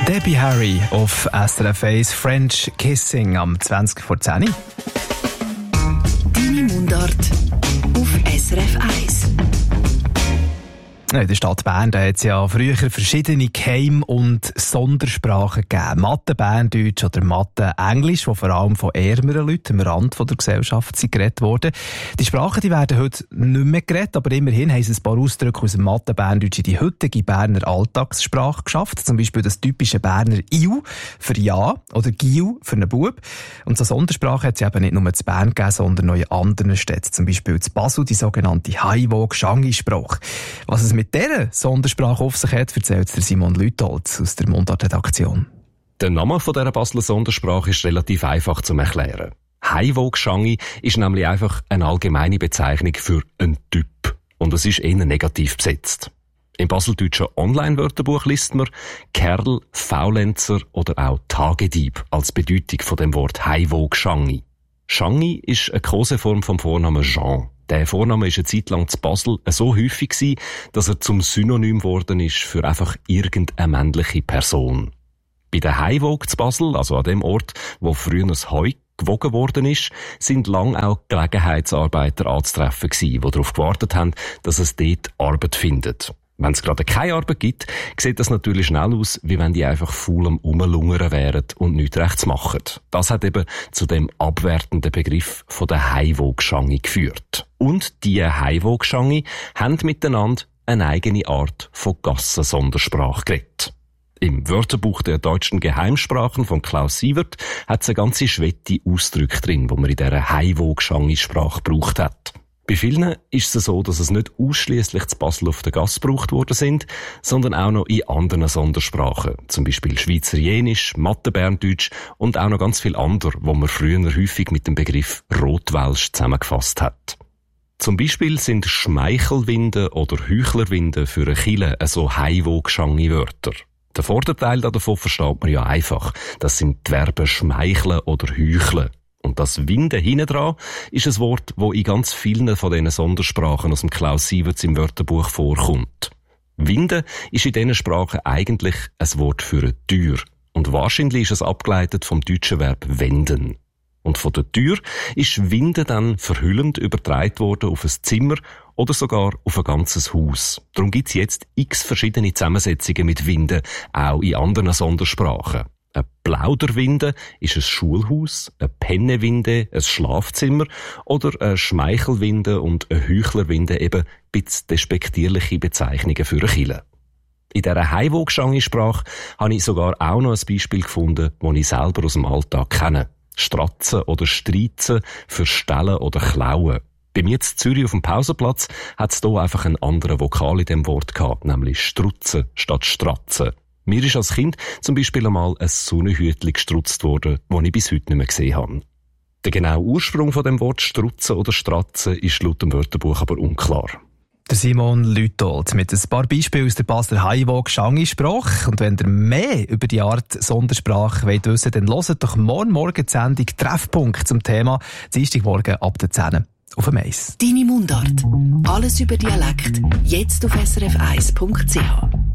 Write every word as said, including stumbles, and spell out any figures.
Debbie Harry auf S R F eins French Kissing am zwanzig vor zehn. Deine Mundart auf S R F eins. In der Stadt Bern hat es ja früher verschiedene Geheim- und Sondersprachen gegeben. Mathe-Berndeutsch oder Mathe-Englisch, die vor allem von ärmeren Leuten am Rand der Gesellschaft sind geredet wurden. Die Sprachen die werden heute nicht mehr geredet, aber immerhin haben sie ein paar Ausdrücke aus dem Mathe-Berndeutsch in die heutige Berner Alltagssprache geschafft. Zum Beispiel das typische Berner «Iu» für «Ja» oder «Giu» für einen Bub. Und so Sondersprache hat es eben nicht nur in Bern gegeben, sondern auch in anderen Städten. Zum Beispiel in Basel die sogenannte Haiwo-Gshangi-Sprache. Was es mit dieser Sondersprache auf sich hat, erzählt der Simon Lütholz aus der Mundart-Redaktion. Der Name von dieser Basler Sondersprache ist relativ einfach zu erklären. Haiwo-Gshangi ist nämlich einfach eine allgemeine Bezeichnung für einen Typ. Und es ist eher negativ besetzt. Im baseldeutschen Online-Wörterbuch liest man Kerl, Faulenzer oder auch Tagedieb als Bedeutung von dem Wort Haiwo-Gshangi. Shangi ist eine Koseform vom Vornamen Jean. Der Vorname war eine Zeit lang zu Basel so häufig gewesen, dass er zum Synonym geworden ist für einfach irgendeine männliche Person. Bei der Haiwoog zu Basel, also an dem Ort, wo früher das Heu gewogen worden ist, sind lang auch Gelegenheitsarbeiter anzutreffen gewesen, die darauf gewartet haben, dass es dort Arbeit findet. Wenn es gerade keine Arbeit gibt, sieht das natürlich schnell aus, wie wenn die einfach faul am Rumlungern wären und nichts rechts machen. Das hat eben zu dem abwertenden Begriff von der Haiwo-Gshangi geführt. Und die Haiwo-Gshangi haben miteinander eine eigene Art von Gassensondersprache geredet. Im Wörterbuch der deutschen Geheimsprachen von Klaus Sievert hat es eine ganze Schwette Ausdrücke drin, die man in dieser Haiwo-Gshangi-Sprache gebraucht hat. Bei vielen ist es so, dass es nicht ausschliesslich zu Basel auf der Gasse gebraucht worden sind, sondern auch noch in anderen Sondersprachen. Zum Beispiel Schweizerienisch, Mathe-Berndeutsch und auch noch ganz viel andere, wo man früher häufig mit dem Begriff Rotwelsch zusammengefasst hat. Zum Beispiel sind Schmeichelwinde oder Heuchlerwinde für eine Chile so Haiwo-Gshangi-Wörter. Den Vorderteil davon versteht man ja einfach. Das sind die Verben schmeicheln oder heucheln. Und das Winde hinten dran ist ein Wort, das in ganz vielen von diesen Sondersprachen aus dem Klaus Sieverts im Wörterbuch vorkommt. Winde ist in diesen Sprachen eigentlich ein Wort für eine Tür. Und wahrscheinlich ist es abgeleitet vom deutschen Verb wenden. Und von der Tür ist Winde dann verhüllend übertragen worden auf ein Zimmer oder sogar auf ein ganzes Haus. Darum gibt es jetzt x verschiedene Zusammensetzungen mit Winde, auch in anderen Sondersprachen. Ein Plauderwinde ist ein Schulhaus, ein Pennewinde ein Schlafzimmer oder ein Schmeichelwinde und ein Heuchlerwinde eben ein bisschen despektierliche Bezeichnungen für eine Chile. In dieser Haiwo-Gshangi-Sprache habe ich sogar auch noch ein Beispiel gefunden, das ich selber aus dem Alltag kenne. Stratzen oder Streizen für Stellen oder Klauen. Bei mir in Zürich auf dem Pausenplatz hat es hier einfach einen anderen Vokal in dem Wort gehabt, nämlich Strutzen statt Stratzen. Mir ist als Kind zum Beispiel einmal ein Sonnenhütchen gestrutzt worden, das ich bis heute nicht mehr gesehen habe. Der genaue Ursprung von dem Wort Strutzen oder Stratzen ist laut dem Wörterbuch aber unklar. Der Simon Lütholz mit ein paar Beispielen aus der Basler Haiwo-Gshangi-Sprache. Und wenn ihr mehr über die Art Sondersprache wollt wissen, dann hört doch morgen Morgen die Sendung Treffpunkt zum Thema Dienstagmorgen ab der zehn auf dem Eis. Deine Mundart. Alles über Dialekt. Jetzt auf S R F eins Punkt C H.